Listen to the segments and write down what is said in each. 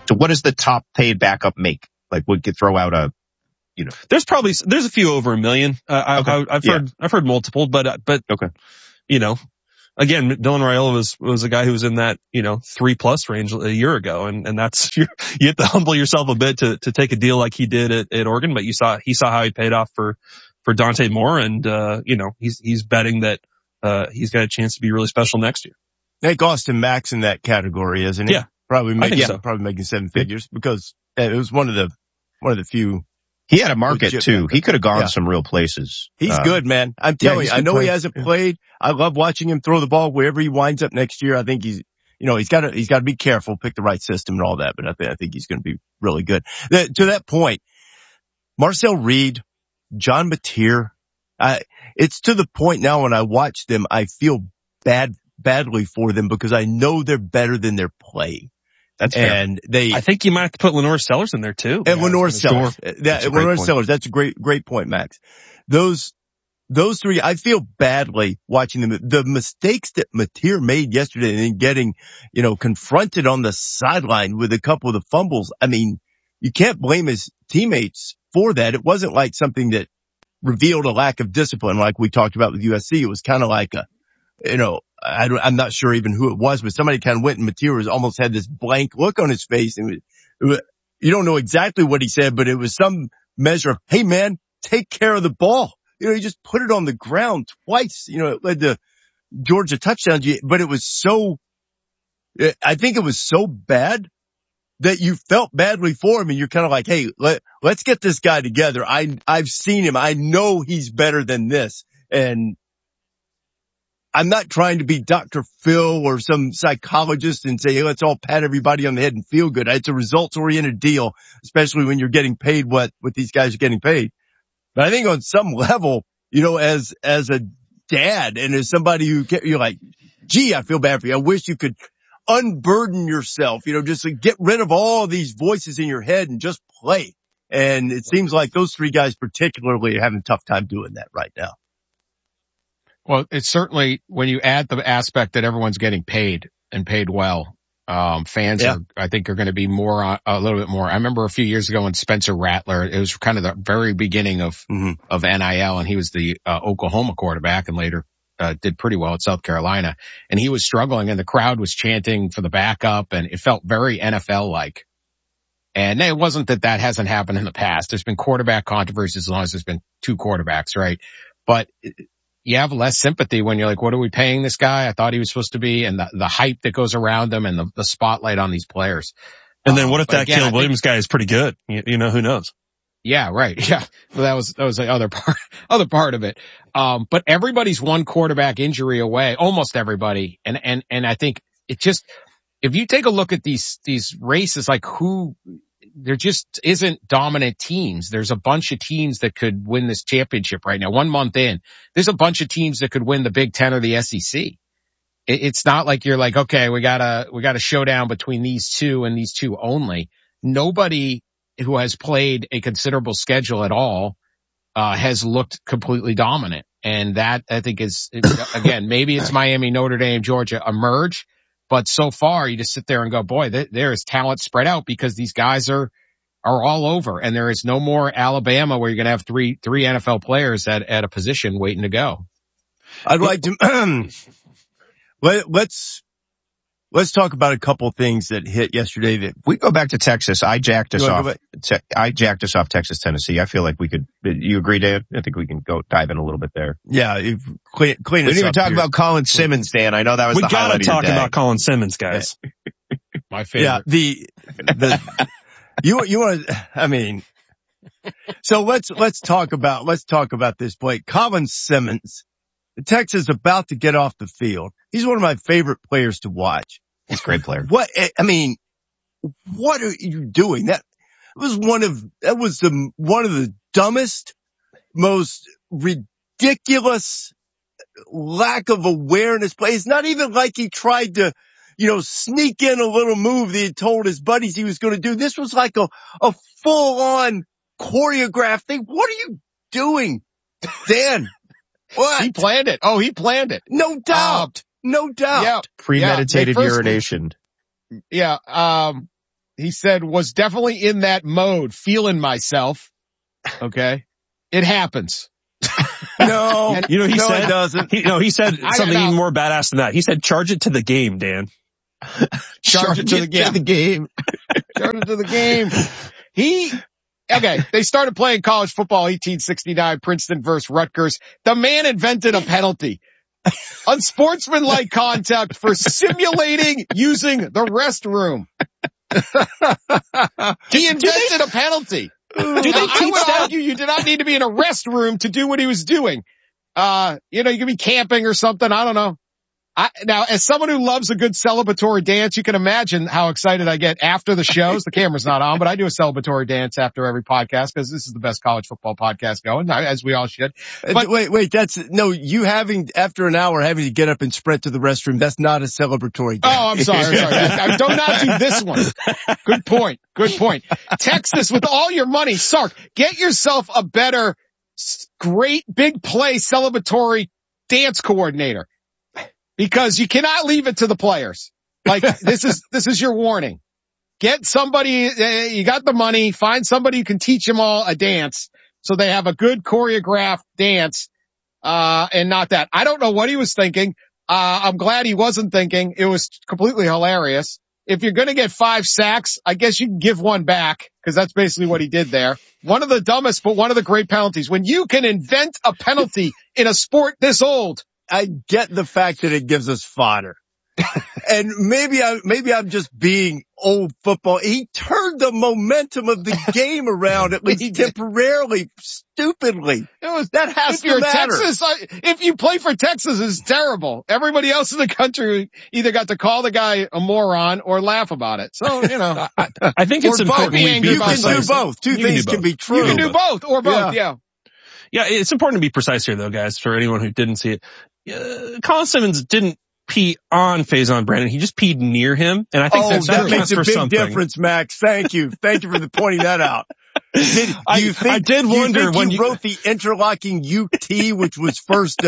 So what does the top paid backup make? Like, would you throw out a, There's a few over $1 million. I've heard multiple, but okay. Again, Dylan Raiola was a guy who was in that, 3+ range a year ago. And that's, you have to humble yourself a bit to take a deal like he did at Oregon, but he saw how he paid off for Dante Moore. And, he's betting that, he's got a chance to be really special next year. I think Austin Mack's in that category, isn't he? Yeah. Probably making 7 figures because it was one of the few. He had a market too. He could have gone some real places. He's good, man. I'm telling you, I know he hasn't played. I love watching him throw the ball wherever he winds up next year. I think he's got to be careful, pick the right system and all that, but I think he's going to be really good. To that point, Marcel Reed, John Mateer, it's to the point now when I watch them, I feel badly for them because I know they're better than they're playing. That's fair. And I think you might have to put Lenore Sellers in there too. And Lenore Sellers. Lenore Sellers. That's a great point, Max. Those three, I feel badly watching them. The mistakes that Mateer made yesterday and then getting, confronted on the sideline with a couple of the fumbles. I mean, you can't blame his teammates for that. It wasn't like something that revealed a lack of discipline like we talked about with USC. It was kind of like I'm not sure even who it was, but somebody kind of went and Mateer almost had this blank look on his face. And you don't know exactly what he said, but it was some measure of, hey man, take care of the ball. He just put it on the ground twice. It led to Georgia touchdowns, but I think it was so bad that you felt badly for him and you're kind of like, hey, let's get this guy together. I've seen him. I know he's better than this. And I'm not trying to be Dr. Phil or some psychologist and say, hey, let's all pat everybody on the head and feel good. It's a results-oriented deal, especially when you're getting paid what these guys are getting paid. But I think on some level, as a dad and as somebody you're like, gee, I feel bad for you. I wish you could unburden yourself, just to get rid of all these voices in your head and just play. And it seems like those three guys particularly are having a tough time doing that right now. Well, it's certainly when you add the aspect that everyone's getting paid and paid well, fans I think are going to be a little bit more. I remember a few years ago when Spencer Rattler, it was kind of the very beginning of NIL, and he was the Oklahoma quarterback and later did pretty well at South Carolina, and he was struggling and the crowd was chanting for the backup and it felt very NFL-like. And it wasn't that hasn't happened in the past. There's been quarterback controversies as long as there's been two quarterbacks, right? But you have less sympathy when you're like, what are we paying this guy? I thought he was supposed to be, and the hype that goes around him and the spotlight on these players. And then what if that Caleb Williams guy is pretty good? Who knows? Yeah, right. Yeah. Well, that was the other part of it. But everybody's one quarterback injury away, almost everybody. And I think it just, if you take a look at these races, like there just isn't dominant teams. There's a bunch of teams that could win this championship right now. 1 month in, there's a bunch of teams that could win the Big Ten or the SEC. It's not like you're like, okay, we got a showdown between these two and these two only. Nobody who has played a considerable schedule at all, has looked completely dominant. And that I think is, again, maybe it's Miami, Notre Dame, Georgia emerge. But so far, you just sit there and go, boy, there is talent spread out because these guys are all over. And there is no more Alabama where you're going to have three NFL players at a position waiting to go. I'd like to, let's talk about a couple things that hit yesterday. That we go back to Texas. I jacked us off Texas, Tennessee. I feel like we could, you agree, Dan? I think we can go dive in a little bit there. Yeah. Clean we didn't even talk about Colin Simmons, Dan. I know that was the highlight of your day. We gotta talk about Colin Simmons, guys. My favorite. Yeah. You want to, I mean, so let's talk about this play. Colin Simmons. Texas is about to get off the field. He's one of my favorite players to watch. He's a great player. What are you doing? That was one of the dumbest, most ridiculous lack of awareness plays. It's not even like he tried to, sneak in a little move that he told his buddies he was going to do. This was like a full on choreographed thing. What are you doing, Dan? What? He planned it. Oh, he planned it. No doubt. No doubt. Yeah. Premeditated urination. Yeah. he said, was definitely in that mode, feeling myself. Okay. It happens. No, you know, he said, it doesn't. He said something even more badass than that. He said, charge it to the game, Dan. Charge it to the game. Charge it to the game. They started playing college football 1869, Princeton versus Rutgers. The man invented a penalty. Unsportsmanlike conduct for simulating using the restroom. He invented a penalty. I would argue you did not need to be in a restroom to do what he was doing. You could be camping or something. I don't know. Now, as someone who loves a good celebratory dance, you can imagine how excited I get after the shows. The camera's not on, but I do a celebratory dance after every podcast because this is the best college football podcast going, as we all should. But wait, you after an hour having to get up and sprint to the restroom, that's not a celebratory dance. Oh, I'm sorry. Do not do this one. Good point. Texas, with all your money, Sark, get yourself a better, great big play celebratory dance coordinator. Because you cannot leave it to the players. Like, this is your warning. Get somebody, you got the money, find somebody who can teach them all a dance so they have a good choreographed dance, and not that. I don't know what he was thinking. I'm glad he wasn't thinking. It was completely hilarious. If you're gonna get 5 sacks, I guess you can give one back, because that's basically what he did there. One of the dumbest, but one of the great penalties. When you can invent a penalty in a sport this old, I get the fact that it gives us fodder. And maybe I'm just being old football. He turned the momentum of the game around, at least temporarily, stupidly. That has to matter. If you play for Texas, it's terrible. Everybody else in the country either got to call the guy a moron or laugh about it. So, I think it's important. You can do both. Two things can be true. You can do both or both. Yeah. Yeah, it's important to be precise here, though, guys, for anyone who didn't see it. Colin Simmons didn't pee on Faison Brandon. He just peed near him. And I think that makes a big difference, Max. Thank you. Thank you for pointing that out. I did wonder when you wrote the interlocking UT, which was first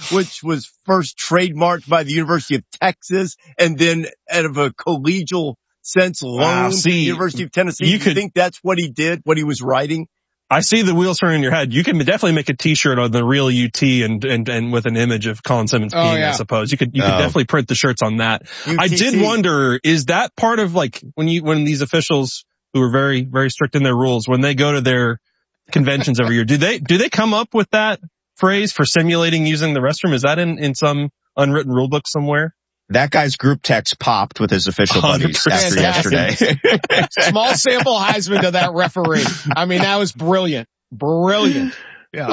trademarked by the University of Texas and then out of a collegial sense loaned to the University of Tennessee. You think that's what he did, what he was writing? I see the wheels turning in your head. You can definitely make a t-shirt on the real UT and with an image of Colin Simmons peeing, I suppose. You could definitely print the shirts on that. UTC. I did wonder, is that part of like when these officials who are very, very strict in their rules, when they go to their conventions every year, do they come up with that phrase for simulating using the restroom? Is that in some unwritten rule book somewhere? That guy's group text popped with his official buddies after yesterday. Small sample Heisman to that referee. I mean, that was brilliant. Brilliant. Yeah.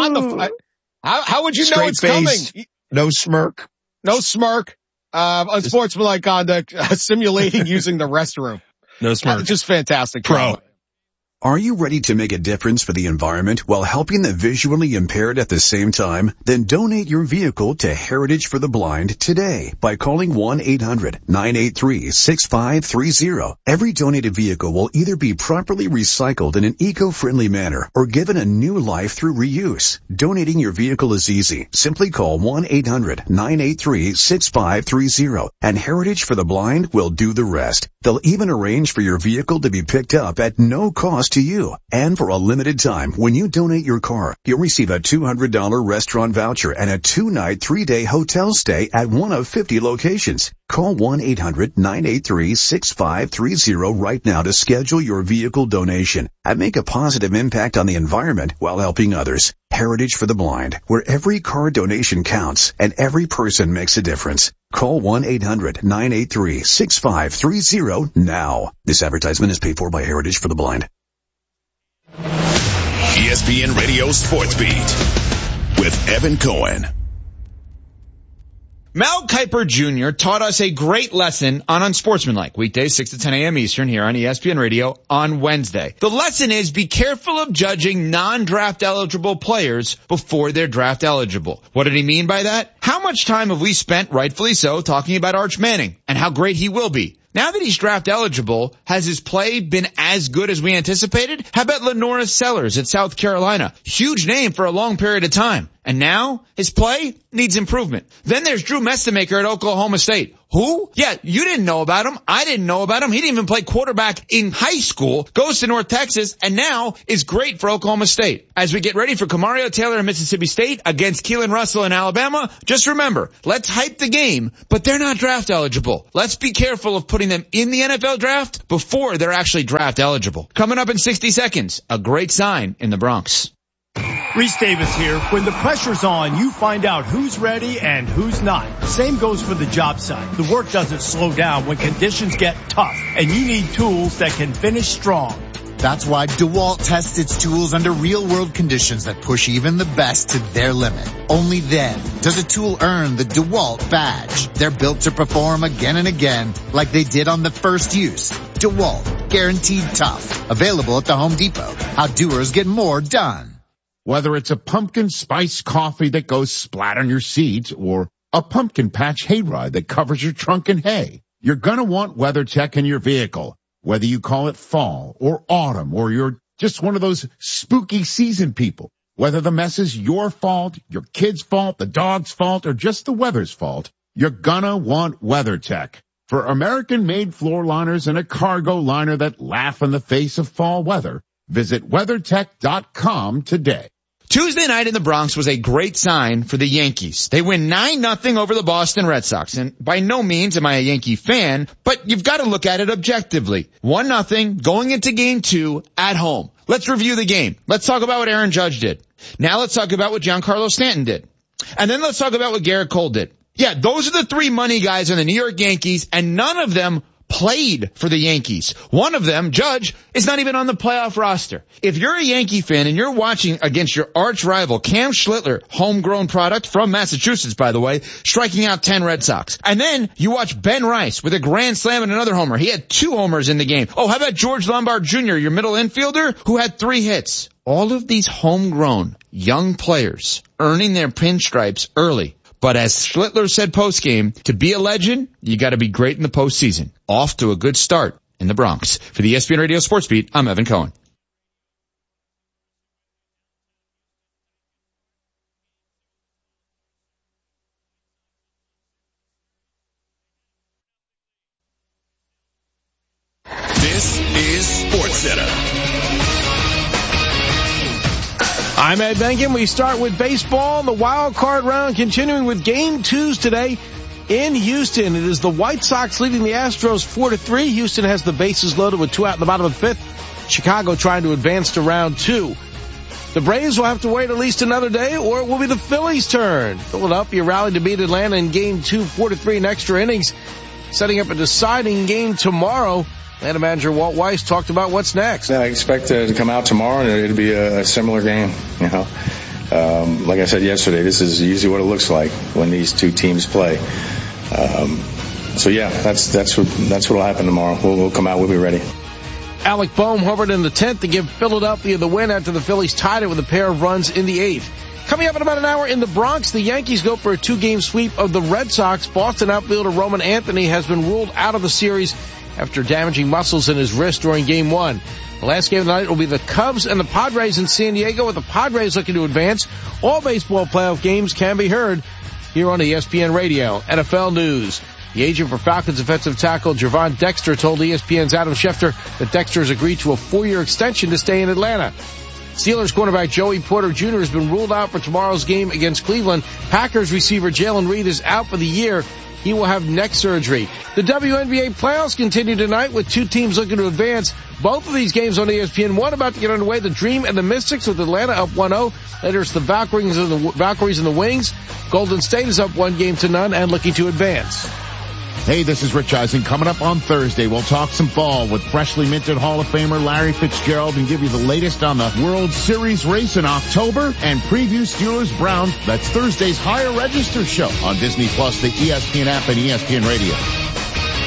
How would you know it's coming? No smirk. No smirk. Unsportsmanlike conduct, simulating using the restroom. No smirk. Just fantastic. Pro. Are you ready to make a difference for the environment while helping the visually impaired at the same time? Then donate your vehicle to Heritage for the Blind today by calling 1-800-983-6530. Every donated vehicle will either be properly recycled in an eco-friendly manner or given a new life through reuse. Donating your vehicle is easy. Simply call 1-800-983-6530 and Heritage for the Blind will do the rest. They'll even arrange for your vehicle to be picked up at no cost to you. And for a limited time, when you donate your car, you'll receive a $200 restaurant voucher and a 2-night, 3-day hotel stay at one of 50 locations. Call 1-800-983-6530 right now to schedule your vehicle donation and make a positive impact on the environment while helping others. Heritage for the Blind, where every car donation counts and every person makes a difference. Call 1-800-983-6530 now. This advertisement is paid for by Heritage for the Blind. ESPN Radio Sports Beat with Evan Cohen. Mel Kiper Jr. taught us a great lesson on Unsportsmanlike, weekdays 6 to 10 a.m. Eastern here on ESPN Radio on Wednesday. The lesson is be careful of judging non-draft eligible players before they're draft eligible. What did he mean by that? How much time have we spent, rightfully so, talking about Arch Manning and how great he will be? Now that he's draft eligible, has his play been as good as we anticipated? How about Lenora Sellers at South Carolina? Huge name for a long period of time. And now his play needs improvement. Then there's Drew Mestemaker at Oklahoma State. Who? Yeah, you didn't know about him. I didn't know about him. He didn't even play quarterback in high school, goes to North Texas, and now is great for Oklahoma State. As we get ready for Kamario Taylor in Mississippi State against Keelan Russell in Alabama, just remember, let's hype the game, but they're not draft eligible. Let's be careful of putting them in the NFL draft before they're actually draft eligible. Coming up in 60 seconds, a great sign in the Bronx. Reese Davis here. When the pressure's on, you find out who's ready and who's not. Same goes for the job site. The work doesn't slow down when conditions get tough, and you need tools that can finish strong. That's why DeWalt tests its tools under real-world conditions that push even the best to their limit. Only then does a tool earn the DeWalt badge. They're built to perform again and again like they did on the first use. DeWalt, guaranteed tough. Available at the Home Depot. How doers get more done. Whether it's a pumpkin spice coffee that goes splat on your seat or a pumpkin patch hayride that covers your trunk in hay, you're going to want WeatherTech in your vehicle. Whether you call it fall or autumn or you're just one of those spooky season people, whether the mess is your fault, your kid's fault, the dog's fault, or just the weather's fault, you're gonna want WeatherTech. For American-made floor liners and a cargo liner that laugh in the face of fall weather, visit WeatherTech.com today. Tuesday night in the Bronx was a great sign for the Yankees. They win 9-0 over the Boston Red Sox. And by no means am I a Yankee fan, but you've got to look at it objectively. 1-0 going into game 2 at home. Let's review the game. Let's talk about what Aaron Judge did. Now let's talk about what Giancarlo Stanton did. And then let's talk about what Garrett Cole did. Yeah, those are the three money guys on the New York Yankees, and none of them played for the Yankees. One of them, Judge, is not even on the playoff roster. If you're a Yankee fan and you're watching against your arch rival, Cam Schlittler, homegrown product from Massachusetts, by the way, striking out 10 Red Sox. And then you watch Ben Rice with a grand slam and another homer. He had 2 homers in the game. Oh, how about George Lombard Jr., your middle infielder, who had 3 hits? All of these homegrown young players earning their pinstripes early. But as Schlittler said postgame, to be a legend, you got to be great in the postseason. Off to a good start in the Bronx. For the ESPN Radio Sports Beat, I'm Evan Cohen. This is SportsCenter. I'm Ed Benkin. We start with baseball. The wild card round continuing with game 2s today in Houston. It is the White Sox leading the Astros 4-3. Houston has the bases loaded with 2 out in the bottom of the 5th. Chicago trying to advance to round 2. The Braves will have to wait at least another day, or it will be the Phillies' turn. Philadelphia rallied to beat Atlanta in game 2, 4-3 in extra innings, setting up a deciding game tomorrow. Atlanta manager Walt Weiss talked about what's next. I expect to come out tomorrow and it'll be a similar game. You know, like I said yesterday, this is usually what it looks like when these two teams play. So yeah, that's what'll happen tomorrow. We'll come out. We'll be ready. Alec Bohm hovered in the 10th to give Philadelphia the win after the Phillies tied it with a pair of runs in the 8th. Coming up in about an hour in the Bronx, the Yankees go for a 2-game sweep of the Red Sox. Boston outfielder Roman Anthony has been ruled out of the series after damaging muscles in his wrist during game 1. The last game of the night will be the Cubs and the Padres in San Diego, with the Padres looking to advance. All baseball playoff games can be heard here on ESPN Radio. NFL news. The agent for Falcons offensive tackle Gervon Dexter told ESPN's Adam Schefter that Dexter has agreed to a 4-year extension to stay in Atlanta. Steelers cornerback Joey Porter Jr. has been ruled out for tomorrow's game against Cleveland. Packers receiver Jalen Reed is out for the year. He will have neck surgery. The WNBA playoffs continue tonight with 2 teams looking to advance. Both of these games on ESPN. One about to get underway, the Dream and the Mystics with Atlanta up 1-0. Later it's the Valkyries and the Wings. Golden State is up 1-0 and looking to advance. Hey, this is Rich Eisen. Coming up on Thursday, we'll talk some ball with freshly minted Hall of Famer Larry Fitzgerald and give you the latest on the World Series race in October and preview Steelers-Browns. That's Thursday's Higher Register show on Disney Plus, the ESPN app, and ESPN Radio.